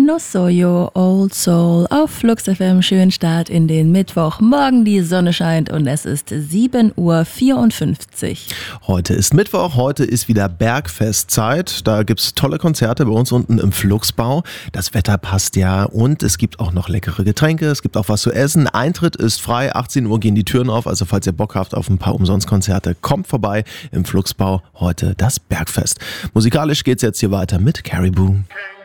No Soyo, Old Soul auf Flux FM. Schönen Start in den Mittwoch. Morgen die Sonne scheint und es ist 7:54 Uhr. Heute ist Mittwoch, heute ist wieder Bergfestzeit. Da gibt's tolle Konzerte bei uns unten im Fluxbau. Das Wetter passt ja und es gibt auch noch leckere Getränke, es gibt auch was zu essen. Eintritt ist frei, 18 Uhr gehen die Türen auf. Also falls ihr Bock habt auf ein paar Umsonstkonzerte, kommt vorbei im Fluxbau. Heute das Bergfest. Musikalisch geht's jetzt hier weiter mit Caribou.